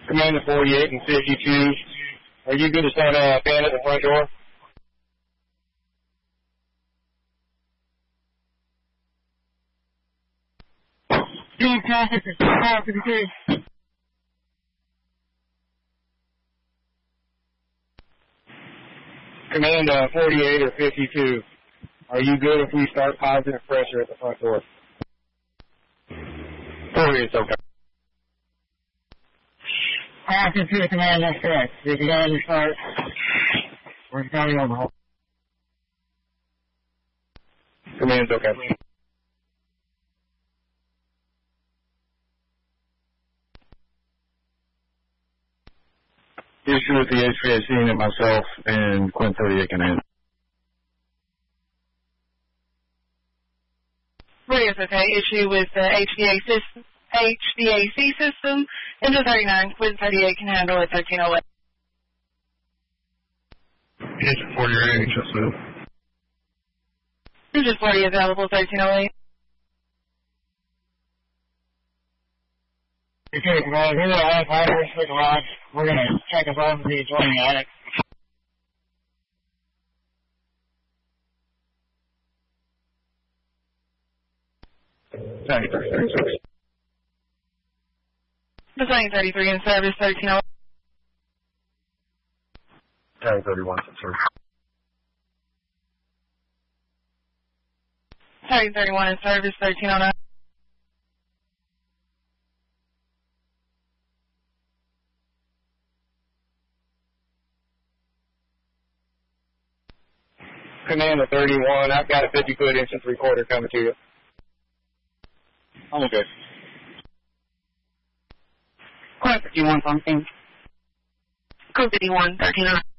Commander 48 and 52. Are you good to start a fan at the front door? Team traffic is 52. Command 48 or 52. Are you good if we start positive pressure at the front door? 48's okay. 52 command, that's correct. We can go ahead and start. We're starting overhaul. Command's okay. Issue with the HVAC unit myself and Quint 38 Command. 40 is okay. Issue with the HVAC system. Engine 39, Quint 38 can handle it 1308. Engine 48, HSO. Engine 40 available 1308. Okay, well, we're going to have fighters for the garage. We're going to check if all of the adjoining attic. Tank 33. Design 33 in service 1308. Tank 31, sir. Tank 31 in service 1309. Command 31, I've got a 50-foot inch and 3/4 coming to you. I'm okay. Quint 51 something. Quint 51, 1309.